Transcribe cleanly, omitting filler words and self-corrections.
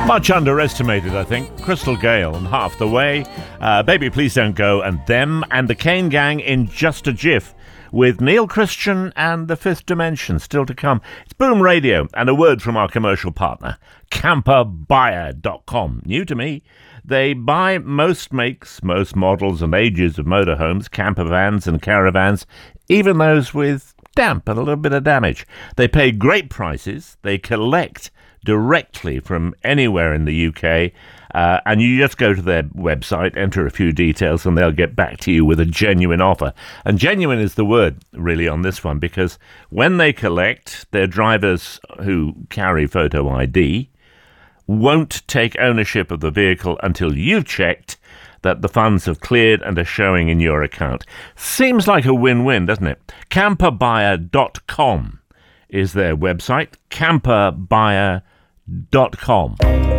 Much underestimated, I think. Crystal Gale and Half the Way, Baby Please Don't Go, and Them, and the Kane Gang in Just a Jiff, with Neil Christian and the Fifth Dimension still to come. It's Boom Radio, and a word from our commercial partner, camperbuyer.com. New to me. They buy most makes, most models and ages of motorhomes, camper vans and caravans, even those with damp and a little bit of damage. They pay great prices. They collect directly from anywhere in the UK, and you just go to their website, enter a few details, and they'll get back to you with a genuine offer. And genuine is the word, really, on this one, because when they collect, their drivers who carry photo ID won't take ownership of the vehicle until you've checked that the funds have cleared and are showing in your account. Seems like a win-win, doesn't it? Camperbuyer.com is their website, camperbuyer.com.